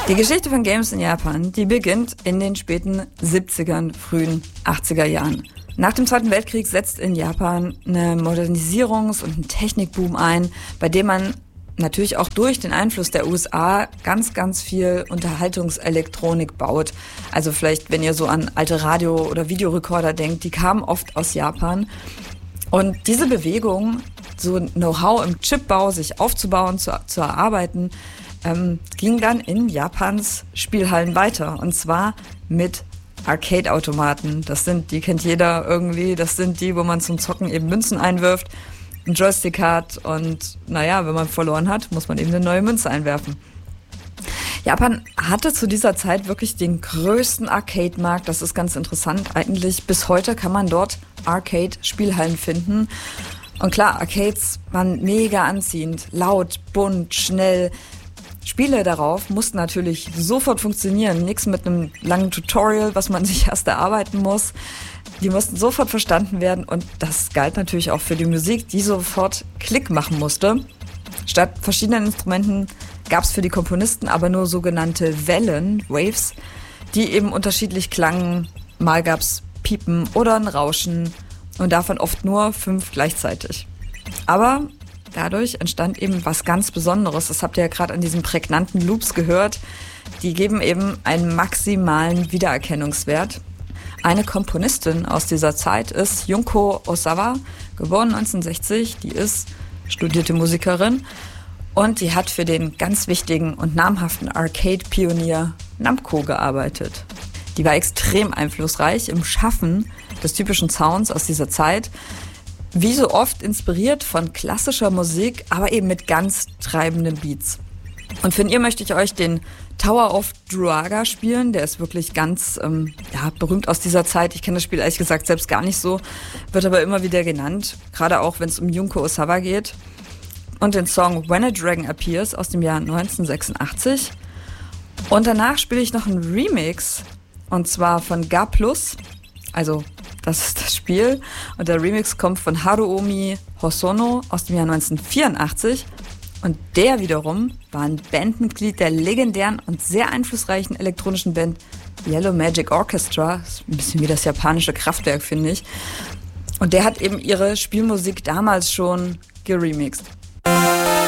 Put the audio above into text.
Die Geschichte von Games in Japan, die beginnt in den späten 70ern, frühen 80er Jahren. Nach dem Zweiten Weltkrieg setzt in Japan eine Modernisierungs- und ein Technikboom ein, bei dem man natürlich auch durch den Einfluss der USA ganz, ganz viel Unterhaltungselektronik baut. Also vielleicht, wenn ihr so an alte Radio- oder Videorekorder denkt, die kamen oft aus Japan. Und diese Bewegung, so Know-how im Chipbau sich aufzubauen, zu erarbeiten, ging dann in Japans Spielhallen weiter. Und zwar mit Arcade-Automaten. Das sind, die kennt jeder irgendwie, das sind die, wo man zum Zocken eben Münzen einwirft, einen Joystick hat und naja, wenn man verloren hat, muss man eben eine neue Münze einwerfen. Japan hatte zu dieser Zeit wirklich den größten Arcade-Markt. Das ist ganz interessant. Eigentlich bis heute kann man dort Arcade-Spielhallen finden. Und klar, Arcades waren mega anziehend, laut, bunt, schnell. Spiele darauf mussten natürlich sofort funktionieren. Nichts mit einem langen Tutorial, was man sich erst erarbeiten muss. Die mussten sofort verstanden werden und das galt natürlich auch für die Musik, die sofort Klick machen musste. Statt verschiedenen Instrumenten gab es für die Komponisten aber nur sogenannte Wellen, Waves, die eben unterschiedlich klangen. Mal gab es Piepen oder ein Rauschen und davon oft nur 5 gleichzeitig. Aber dadurch entstand eben was ganz Besonderes. Das habt ihr ja gerade an diesen prägnanten Loops gehört. Die geben eben einen maximalen Wiedererkennungswert. Eine Komponistin aus dieser Zeit ist Junko Osawa, geboren 1960. Die ist studierte Musikerin und die hat für den ganz wichtigen und namhaften Arcade-Pionier Namco gearbeitet. Die war extrem einflussreich im Schaffen des typischen Sounds aus dieser Zeit. Wie so oft inspiriert von klassischer Musik, aber eben mit ganz treibenden Beats. Und für ihr möchte ich euch den Tower of Druaga spielen. Der ist wirklich ganz berühmt aus dieser Zeit. Ich kenne das Spiel ehrlich gesagt selbst gar nicht so, wird aber immer wieder genannt, gerade auch wenn es um Junko Osawa geht. Und den Song When a Dragon Appears aus dem Jahr 1986. Und danach spiele ich noch einen Remix, und zwar von Ga+, also das ist das Spiel. Und der Remix kommt von Haruomi Hosono aus dem Jahr 1984. Und der wiederum war ein Bandmitglied der legendären und sehr einflussreichen elektronischen Band Yellow Magic Orchestra. Das ist ein bisschen wie das japanische Kraftwerk, finde ich. Und der hat eben ihre Spielmusik damals schon geremixed.